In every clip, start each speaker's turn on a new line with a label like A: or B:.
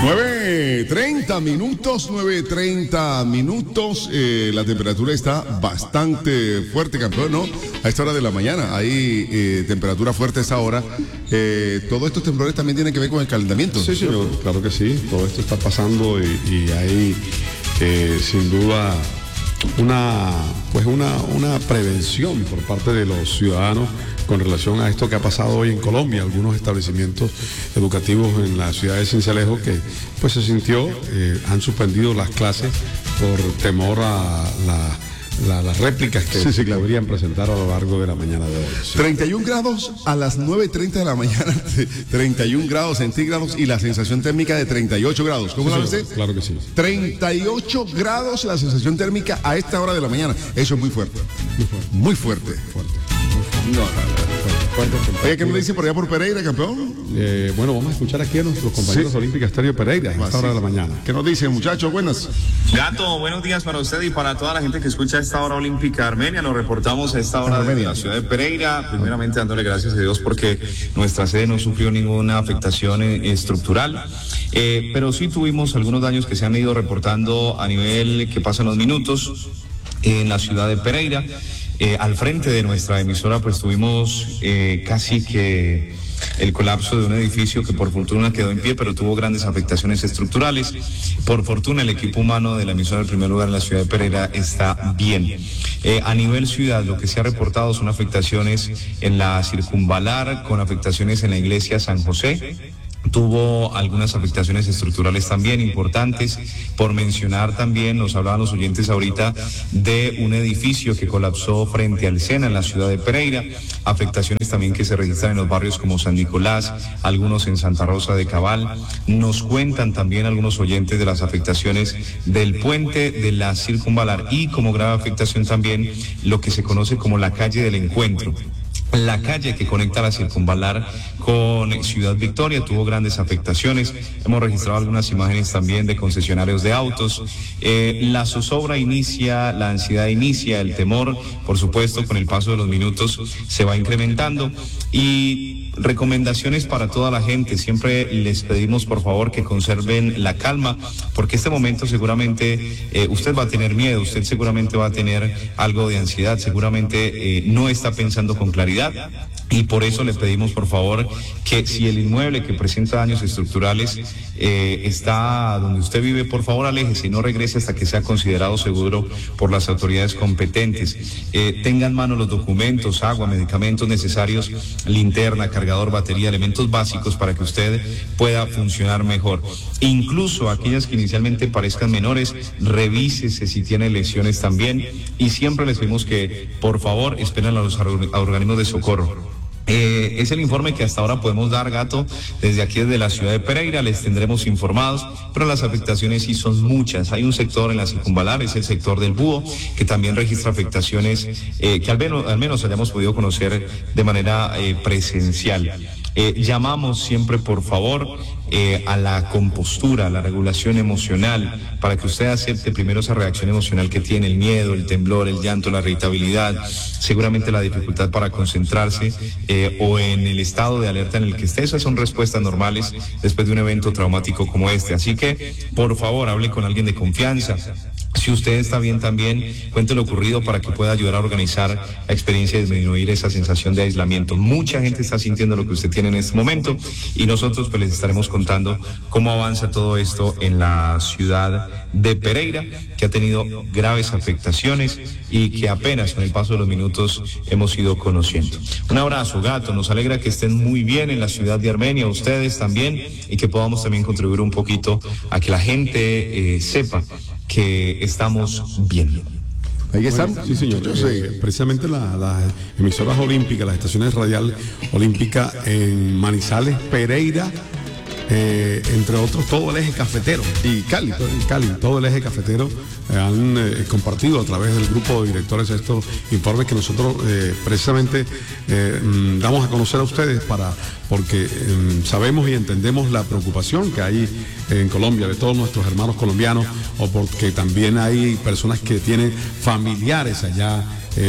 A: 9:30 minutos. La temperatura está bastante fuerte, campeón, ¿no? A esta hora de la mañana hay temperatura fuerte a esta hora. Todos estos temblores también tienen que ver con el calentamiento.
B: Sí, señor, claro que sí. Todo esto está pasando y hay sin duda una prevención por parte de los ciudadanos con relación a esto que ha pasado hoy en Colombia. Algunos establecimientos educativos en la ciudad de Sincelejo que pues se sintió, han suspendido las clases por temor a las réplicas que se podrían presentar a lo largo de la mañana de hoy.
A: Sí. 31 grados a las 9:30 de la mañana, 31 grados centígrados y la sensación térmica de 38 grados. ¿Cómo la ves?
B: Claro que sí.
A: 38 grados la sensación térmica a esta hora de la mañana. Eso es muy fuerte. Muy fuerte. No. Oye, ¿qué me dice por allá por Pereira, campeón?
B: Bueno, vamos a escuchar aquí a nuestros compañeros Olímpica Estéreo Pereira a esta hora de la mañana.
A: ¿Qué nos dicen, muchachos? Buenas.
C: Gato, buenos días para usted y para toda la gente que escucha a esta hora Olímpica Armenia. Nos reportamos a esta hora de la ciudad de Pereira. Primeramente dándole gracias a Dios porque nuestra sede no sufrió ninguna afectación estructural. Pero sí tuvimos algunos daños que se han ido reportando a nivel que pasan los minutos en la ciudad de Pereira. Al frente de nuestra emisora pues tuvimos casi que el colapso de un edificio que por fortuna quedó en pie, pero tuvo grandes afectaciones estructurales. Por fortuna el equipo humano de la emisora en primer lugar en la ciudad de Pereira está bien. A nivel ciudad lo que se ha reportado son afectaciones en la circunvalar, con afectaciones en la iglesia San José. Tuvo algunas afectaciones estructurales también importantes. Por mencionar también, nos hablaban los oyentes ahorita de un edificio que colapsó frente al Sena en la ciudad de Pereira. Afectaciones también que se registran en los barrios como San Nicolás, algunos en Santa Rosa de Cabal. Nos cuentan también algunos oyentes de las afectaciones del puente de la circunvalar y como grave afectación también lo que se conoce como la calle del Encuentro. La calle que conecta la circunvalar con Ciudad Victoria tuvo grandes afectaciones. Hemos registrado algunas imágenes también de concesionarios de autos. La zozobra inicia, la ansiedad inicia, el temor, por supuesto, con el paso de los minutos se va incrementando. Y recomendaciones para toda la gente. Siempre les pedimos, por favor, que conserven la calma, porque este momento seguramente usted va a tener miedo, usted seguramente va a tener algo de ansiedad, seguramente no está pensando con claridad. Y por eso le pedimos, por favor, que si el inmueble que presenta daños estructurales está donde usted vive, por favor aléjese y no regrese hasta que sea considerado seguro por las autoridades competentes. Tenga en mano los documentos, agua, medicamentos necesarios, linterna, cargador, batería, elementos básicos para que usted pueda funcionar mejor. Incluso aquellas que inicialmente parezcan menores, revísese si tiene lesiones también. Y siempre les pedimos que, por favor, esperen a los organismos de socorro. Es el informe que hasta ahora podemos dar, Gato, desde aquí, desde la ciudad de Pereira. Les tendremos informados, pero las afectaciones sí son muchas. Hay un sector en la circunvalar, es el sector del Búho, que también registra afectaciones que al menos hayamos podido conocer de manera presencial. Llamamos siempre, por favor, a la compostura, a la regulación emocional, para que usted acepte primero esa reacción emocional que tiene, el miedo, el temblor, el llanto, la irritabilidad, seguramente la dificultad para concentrarse o en el estado de alerta en el que esté. Esas son respuestas normales después de un evento traumático como este. Así que, por favor, hable con alguien de confianza. Si usted está bien también, cuente lo ocurrido para que pueda ayudar a organizar la experiencia y disminuir esa sensación de aislamiento. Mucha gente está sintiendo lo que usted tiene en este momento y nosotros pues les estaremos contando cómo avanza todo esto en la ciudad de Pereira, que ha tenido graves afectaciones y que apenas con el paso de los minutos hemos ido conociendo. Un abrazo, Gato, nos alegra que estén muy bien en la ciudad de Armenia, ustedes también, y que podamos también contribuir un poquito a que la gente sepa que estamos bien.
B: Ahí están. Sí, señor. Precisamente las emisoras olímpicas, las estaciones radial olímpica en Manizales, Pereira, entre otros, todo el eje cafetero. Y Cali, todo el eje cafetero han compartido a través del grupo de directores estos informes que nosotros precisamente damos a conocer a ustedes para porque sabemos y entendemos la preocupación que hay en Colombia de todos nuestros hermanos colombianos, o porque también hay personas que tienen familiares allá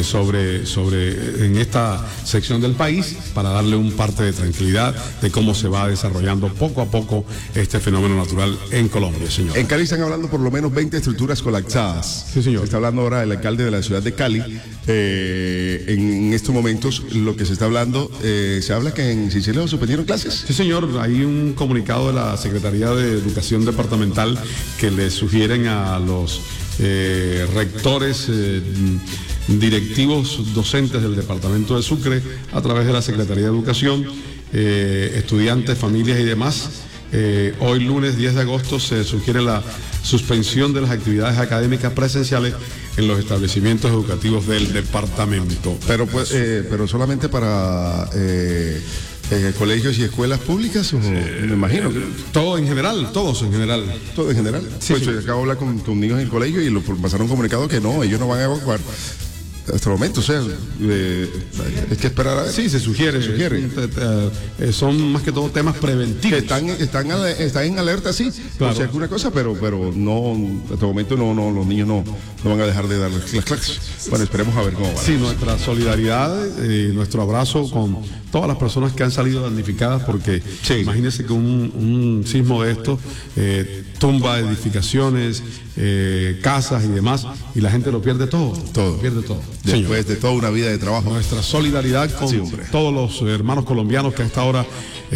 B: en esta sección del país, para darle un parte de tranquilidad de cómo se va desarrollando poco a poco este fenómeno natural en Colombia, señor.
A: En Cali están hablando por lo menos 20 estructuras colapsadas.
B: Sí, señor.
A: Se está hablando ahora del alcalde de la ciudad de Cali. En estos momentos lo que se está hablando, se habla que en Sicilia suspendieron clases.
B: Sí, señor, hay un comunicado de la Secretaría de Educación Departamental que le sugieren a los rectores, directivos docentes del departamento de Sucre, a través de la Secretaría de Educación, estudiantes, familias y demás. Hoy lunes 10 de agosto se sugiere la suspensión de las actividades académicas presenciales en los establecimientos educativos del departamento.
A: Pero pues, pero solamente para colegios y escuelas públicas, o me imagino.
B: Todo en general, todos en general.
A: Todo en general.
B: Sí,
A: pues
B: sí.
A: yo acabo de hablar con niños en el colegio y pasaron un comunicado que no, ellos no van a evacuar. Hasta el momento, o sea, hay que esperar a ver.
B: Sí, se sugiere. Son más que todo temas preventivos.
A: Que están en alerta, sí,
B: claro.
A: O sea, alguna cosa, pero no, hasta el momento no, los niños no van a dejar de dar las clases. Bueno, esperemos a ver cómo va.
B: Sí, nuestra solidaridad, nuestro abrazo con todas las personas que han salido damnificadas, porque sí, imagínense que un sismo de estos tumba edificaciones, casas y demás, y la gente lo pierde todo. Pierde todo.
A: Después
B: Señor,
A: de toda una vida de trabajo.
B: Nuestra solidaridad con todos los hermanos colombianos que a esta hora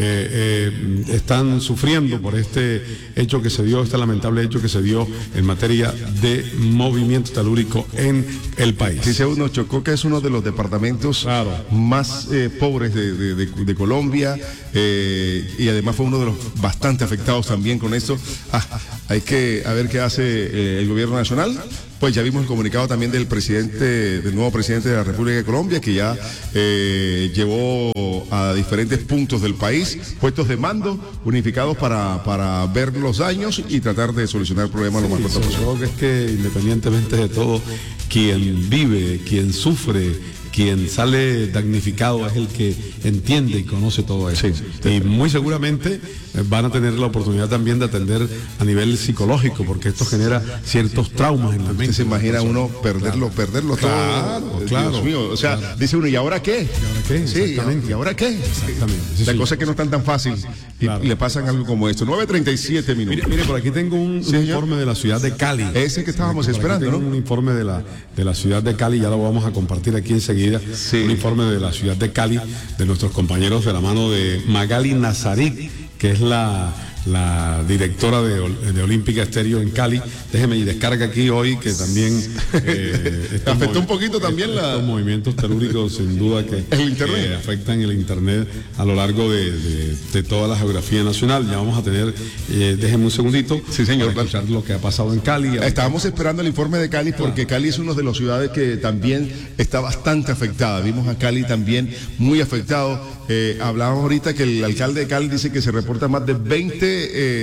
B: están sufriendo por este hecho que se dio, este lamentable hecho que se dio en materia de movimiento telúrico en el país.
A: Sí, nos chocó que es uno de los departamentos más pobres de Colombia, y además fue uno de los bastante afectados también con esto. Hay que ver qué hace el gobierno nacional. Pues ya vimos el comunicado también del nuevo presidente de la República de Colombia, que ya llevó a diferentes puntos del país puestos de mando unificados para ver los daños y tratar de solucionar el problema lo más pronto posible.
B: Yo creo que es que independientemente de todo, quien vive, quien sufre, quien sale damnificado es el que entiende y conoce todo eso. Sí. Y muy seguramente van a tener la oportunidad también de atender a nivel psicológico, porque esto genera ciertos traumas en la mente.
A: Se imagina uno perderlo
B: claro,
A: todo.
B: Claro.
A: Dios mío, o sea, dice uno, ¿y ahora qué?
B: ¿Y ahora qué?
A: Sí, ¿y ahora qué?
B: Exactamente. Sí,
A: la cosa es que no están tan fácil y le pasan algo como esto. 9:37 minutos.
B: Mire, por aquí tengo un informe de la ciudad de Cali.
A: Ese que estábamos esperando, ¿no?
B: Un informe de la ciudad de Cali, ya lo vamos a compartir aquí enseguida. Sí. Un informe de la ciudad de Cali, de nuestros compañeros de la mano de Magali Nazarik, que es la directora de Olímpica Estéreo en Cali. Déjeme y descarga aquí hoy que también
A: afectó un poquito también
B: estos movimientos telúricos, sin duda que afectan el internet a lo largo de toda la geografía nacional. Ya vamos a tener, déjeme un segundito,
A: sí, señor,
B: para escuchar lo que ha pasado en Cali.
A: Estábamos esperando el informe de Cali porque Cali es una de las ciudades que también está bastante afectada. Vimos a Cali también muy afectado. Hablábamos ahorita que el alcalde de Cali dice que se reporta más de 20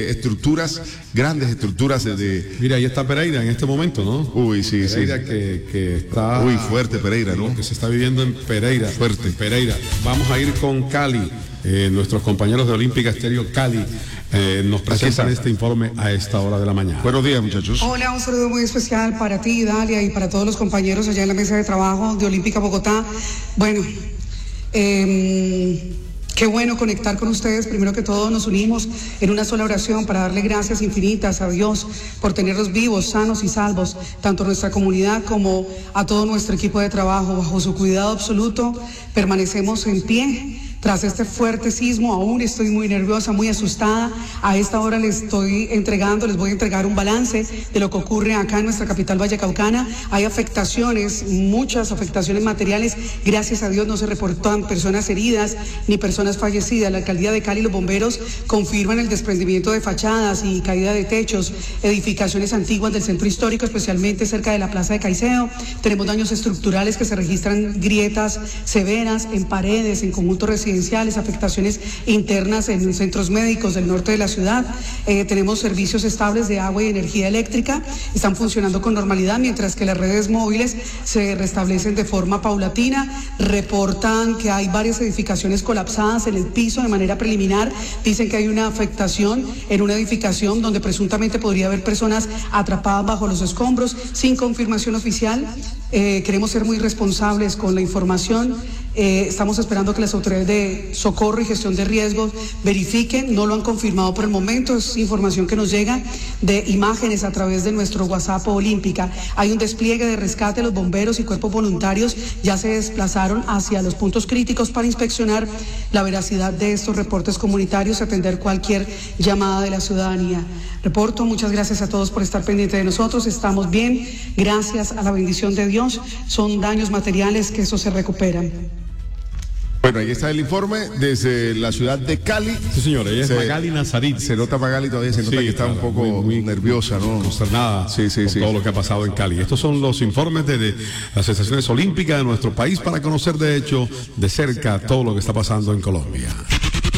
A: grandes estructuras
B: Mira, ahí está Pereira en este momento, ¿no?
A: Uy, sí,
B: Pereira que está...
A: Uy, fuerte Pereira, ¿no?
B: Lo que se está viviendo en Pereira.
A: Fuerte.
B: Pereira. Vamos a ir con Cali. Nuestros compañeros de Olímpica Estéreo Cali nos presentan este informe a esta hora de la mañana.
A: Buenos días, muchachos.
D: Hola, un saludo muy especial para ti, Dalia, y para todos los compañeros allá en la mesa de trabajo de Olímpica Bogotá. Bueno, qué bueno conectar con ustedes. Primero que todo nos unimos en una sola oración para darle gracias infinitas a Dios por tenerlos vivos, sanos y salvos, tanto a nuestra comunidad como a todo nuestro equipo de trabajo. Bajo su cuidado absoluto permanecemos en pie. Tras este fuerte sismo, aún estoy muy nerviosa, muy asustada. A esta hora les voy a entregar un balance de lo que ocurre acá en nuestra capital vallecaucana. Hay afectaciones, muchas afectaciones materiales. Gracias a Dios no se reportan personas heridas ni personas fallecidas. La alcaldía de Cali y los bomberos confirman el desprendimiento de fachadas y caída de techos, edificaciones antiguas del centro histórico, especialmente cerca de la plaza de Caicedo. Tenemos daños estructurales que se registran grietas severas en paredes, en conjuntos residenciales residenciales, afectaciones internas en centros médicos del norte de la ciudad. Tenemos servicios estables de agua y energía eléctrica, están funcionando con normalidad, mientras que las redes móviles se restablecen de forma paulatina. Reportan que hay varias edificaciones colapsadas en el piso de manera preliminar. Dicen que hay una afectación en una edificación donde presuntamente podría haber personas atrapadas bajo los escombros, sin confirmación oficial. Queremos ser muy responsables con la información. Estamos esperando que las autoridades de socorro y gestión de riesgos verifiquen. No lo han confirmado por el momento, es información que nos llega de imágenes a través de nuestro WhatsApp Olímpica. Hay un despliegue de rescate, los bomberos y cuerpos voluntarios ya se desplazaron hacia los puntos críticos para inspeccionar la veracidad de estos reportes comunitarios y atender cualquier llamada de la ciudadanía. Reporto, muchas gracias a todos por estar pendientes de nosotros, estamos bien, gracias a la bendición de Dios, son daños materiales que eso se recuperan.
A: Bueno, ahí está el informe desde la ciudad de Cali.
B: Sí, señor, ella es Magali Nazarit.
A: Se nota Magali todavía, se nota que está un poco muy nerviosa, ¿no?
B: Consternada por todo lo que ha pasado en Cali. Estos son los informes de las estaciones olímpicas de nuestro país para conocer de hecho de cerca todo lo que está pasando en Colombia.